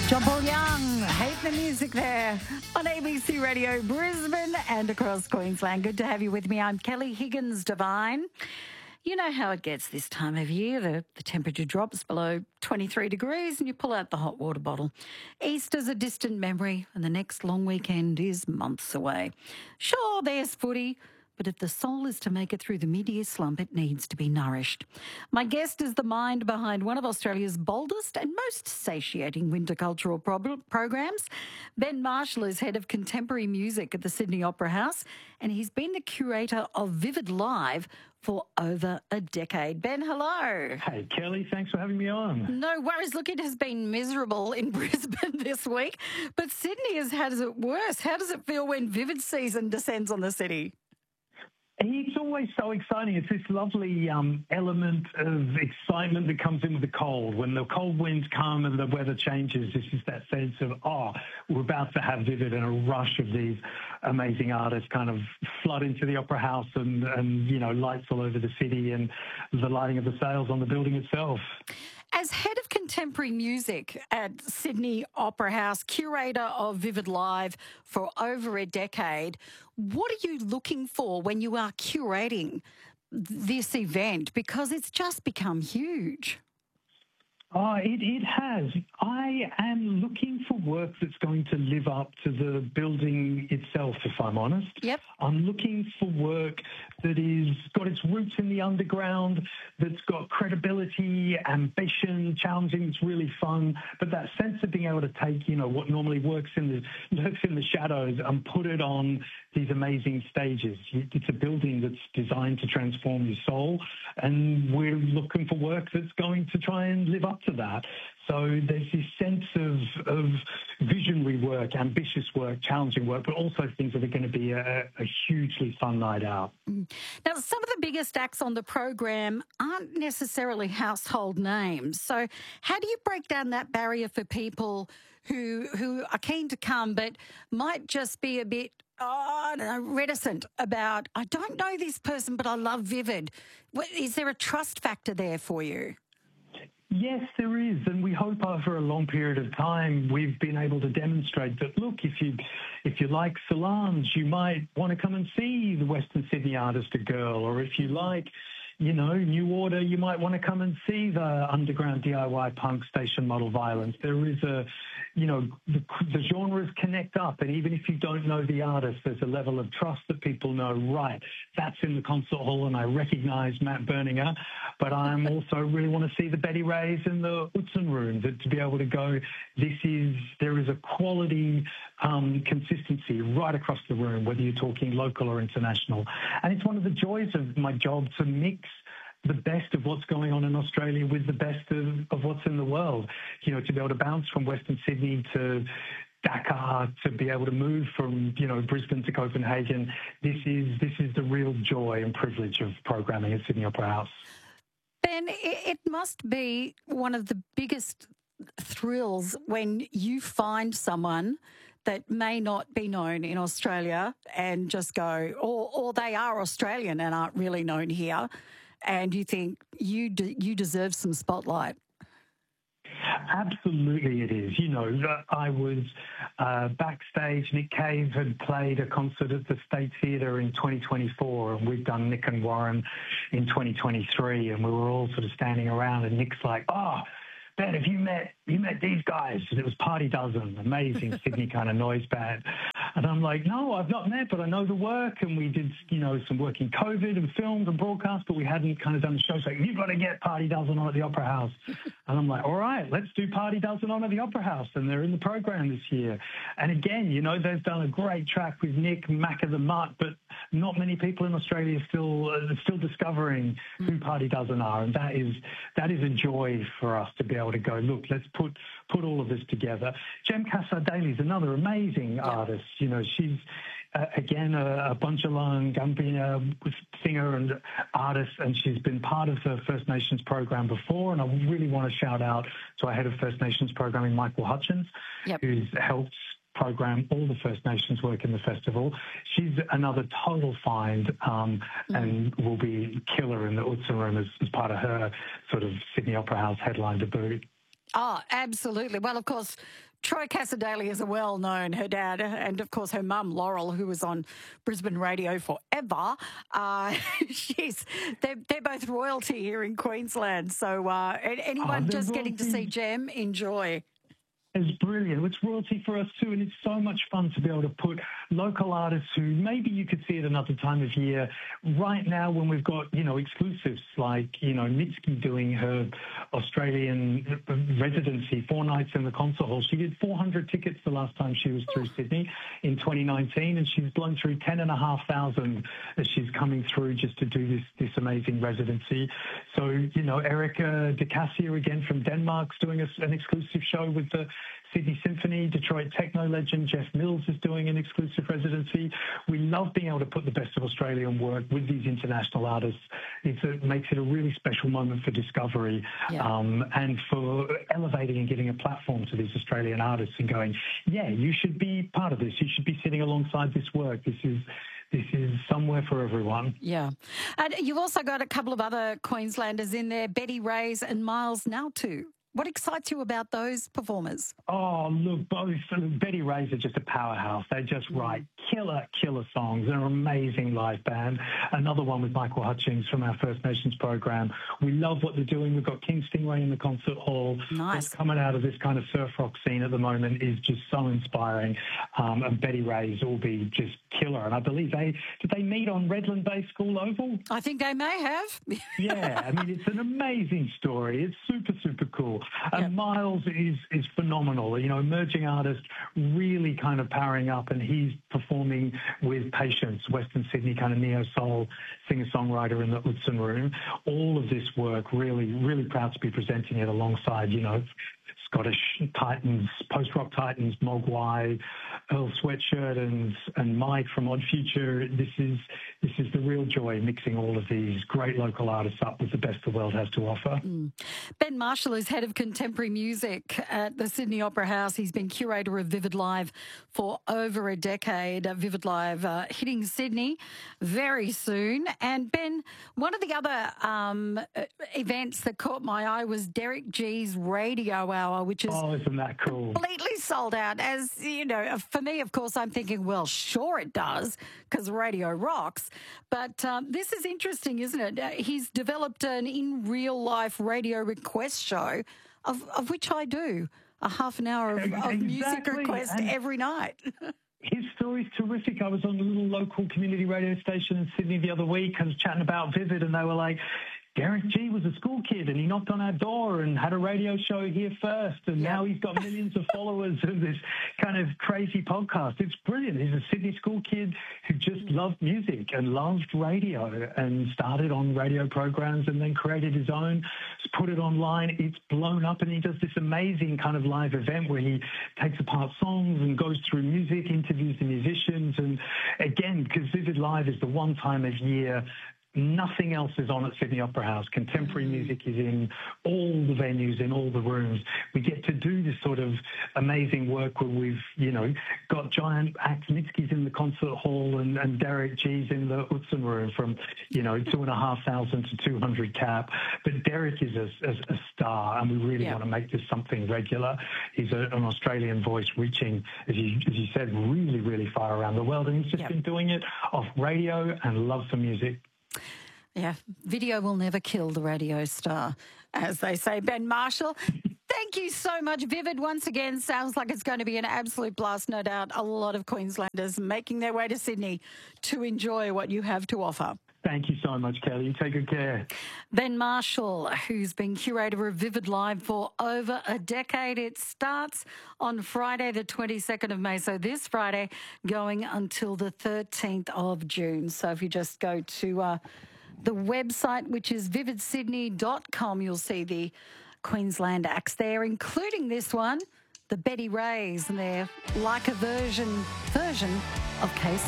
John Paul Young, hate the music there on ABC Radio Brisbane and across Queensland. Good to have you with me. I'm Kelly Higgins Devine. You know how it gets this time of year. The temperature drops below 23 degrees and you pull out the hot water bottle. Easter's a distant memory and the next long weekend is months away. Sure, there's footy, but if the soul is to make it through the mid-year slump, it needs to be nourished. My guest is the mind behind one of Australia's boldest and most satiating winter cultural programs. Ben Marshall is head of contemporary music at the Sydney Opera House, and he's been the curator of Vivid Live for over a decade. Ben, hello. Hey, Kelly, thanks for having me on. No worries. Look, it has been miserable in Brisbane this week, but Sydney has had it worse. How does it feel when Vivid season descends on the city? It's always so exciting. It's this lovely element of excitement that comes in with the cold. When the cold winds come and the weather changes, this is that sense of, we're about to have Vivid, and a rush of these amazing artists kind of flood into the Opera House and you know, lights all over the city and the lighting of the sails on the building itself. As head of contemporary music at Sydney Opera House, curator of Vivid Live for over a decade, what are you looking for when you are curating this event? Because it's just become huge. Oh, it has. I am looking for work that's going to live up to the building itself, if I'm honest. Yep. I'm looking for work that is got its roots in the underground, that's got credibility, ambition, challenging, it's really fun, but that sense of being able to take, you know, what normally lurks in the shadows and put it on these amazing stages. It's a building that's designed to transform your soul, and we're looking for work that's going to try and live up to that. So there's this sense of visionary work, ambitious work, challenging work, but also things that are going to be a hugely fun night out. Now, some of the biggest acts on the program aren't necessarily household names. So how do you break down that barrier for people who are keen to come but might just be a bit reticent about, I don't know this person, but I love Vivid? Is there a trust factor there for you? Yes, there is, and we hope over a long period of time we've been able to demonstrate that, look, if you like Solange, you might want to come and see the Western Sydney artist A Girl, or if you like, you know, New Order, you might want to come and see the underground DIY punk Station Model Violence. There is the genres connect up, and even if you don't know the artist, there's a level of trust that people know, right, that's in the concert hall, and I recognise Matt Berninger, but I'm also really want to see the Betty Rays in the Utzon room, to be able to go, there is a quality consistency right across the room, whether you're talking local or international. And it's one of the joys of my job to mix the best of what's going on in Australia with the best of what's in the world. You know, to be able to bounce from Western Sydney to Dakar, to be able to move from, you know, Brisbane to Copenhagen. This is the real joy and privilege of programming at Sydney Opera House. Ben, it must be one of the biggest thrills when you find someone that may not be known in Australia and just go, or they are Australian and aren't really known here, and you think you deserve some spotlight. Absolutely it is. You know, I was backstage. Nick Cave had played a concert at the State Theatre in 2024, and we've done Nick and Warren in 2023, and we were all sort of standing around, and Nick's like, Ben, have you met these guys? And it was Party Dozen, amazing Sydney kind of noise band. And I'm like, no, I've not met, but I know the work. And we did, you know, some work in COVID and filmed and broadcast, but we hadn't kind of done the show. So like, you've got to get Party Dozen on at the Opera House. And I'm like, all right, let's do Party Dozen on at the Opera House. And they're in the program this year. And again, you know, they've done a great track with Nick, Mac of the Mutt, but not many people in Australia are still discovering who Party Dozen are. And that is a joy for us to be able to go, look, let's put all of this together. Jem Cassar-Daly is another amazing artist. You know, she's, again, a Bunjalung Gambia singer and artist, and she's been part of the First Nations program before. And I really want to shout out to our head of First Nations programming, Michael Hutchins, who's helped program all the First Nations work in the festival. She's another total find and will be killer in the Utzon room as part of her sort of Sydney Opera House headline debut. Oh, absolutely. Well, of course, Troy Cassadaly is a well-known, her dad, and of course her mum, Laurel, who was on Brisbane radio forever. They're both royalty here in Queensland. So anyone just getting to see Gem, enjoy. It's brilliant. It's royalty for us too, and it's so much fun to be able to put local artists who maybe you could see at another time of year. Right now, when we've got exclusives like Mitski doing her Australian residency, 4 nights in the concert hall. She did 400 tickets the last time she was through Sydney in 2019, and she's blown through 10,500 as she's coming through just to do this amazing residency. So Erica De Cassia again from Denmark's doing an exclusive show with the Sydney Symphony. Detroit techno legend Jeff Mills is doing an exclusive residency. We love being able to put the best of Australian work with these international artists. It makes it a really special moment for discovery and for elevating and giving a platform to these Australian artists and going, yeah, you should be part of this. You should be sitting alongside this work. This is somewhere for everyone. Yeah. And you've also got a couple of other Queenslanders in there, Betty Ray's and Miles Nautu. What excites you about those performers? Oh, look, both Betty Ray's are just a powerhouse. They just write killer songs. They're an amazing live band. Another one with Michael Hutchings from our First Nations program. We love what they're doing. We've got King Stingray in the concert hall. Nice. What's coming out of this kind of surf rock scene at the moment is just so inspiring. And Betty Ray's will be just killer. And I believe did they meet on Redland Bay School Oval? I think they may have. Yeah, I mean, it's an amazing story. It's super cool. And Miles is phenomenal. Emerging artist, really kind of powering up, and he's performing with Patience, Western Sydney kind of neo-soul singer-songwriter in the Utzon Room. All of this work, really proud to be presenting it alongside, Scottish Titans, post-rock Titans, Mogwai, Earl Sweatshirt and Mike from Odd Future. This is the real joy, mixing all of these great local artists up with the best the world has to offer. Ben Marshall is head of contemporary music at the Sydney Opera House. He's been curator of Vivid Live for over a decade. Vivid Live hitting Sydney very soon. And Ben, one of the other events that caught my eye was Derek G's Radio Hour, which is isn't that cool? Completely sold out. As you know, for me, of course, I'm thinking, well, sure it does, because radio rocks. But this is interesting, isn't it? He's developed an in real life radio request show, of which I do a half an hour of music request every night. His story's terrific. I was on a little local community radio station in Sydney the other week. I was chatting about Vivid, and they were like, Derek G was a school kid and he knocked on our door and had a radio show here first, and now he's got millions of followers of this kind of crazy podcast. It's brilliant. He's a Sydney school kid who just loved music and loved radio and started on radio programs and then created his own, put it online. It's blown up, and he does this amazing kind of live event where he takes apart songs and goes through music, interviews the musicians. And again, because Vivid Live is the one time of year nothing else is on at Sydney Opera House. Contemporary music is in all the venues, in all the rooms. We get to do this sort of amazing work where we've, got giant acts. Mitski's in the concert hall and Derek G's in the Utzon Room from, 2,500 to 200 cap. But Derek is a star, and we really want to make this something regular. He's an Australian voice reaching, as you said, really far around the world. And he's just been doing it off radio and loves the music. Yeah, video will never kill the radio star, as they say. Ben Marshall, thank you so much. Vivid, once again, sounds like it's going to be an absolute blast, no doubt. A lot of Queenslanders making their way to Sydney to enjoy what you have to offer. Thank you so much, Kelly. You take good care. Ben Marshall, who's been curator of Vivid Live for over a decade. It starts on Friday, the 22nd of May. So this Friday, going until the 13th of June. So if you just go to the website, which is vividsydney.com, you'll see the Queensland acts there, including this one, the Betty Rays, and they're like a version of KC.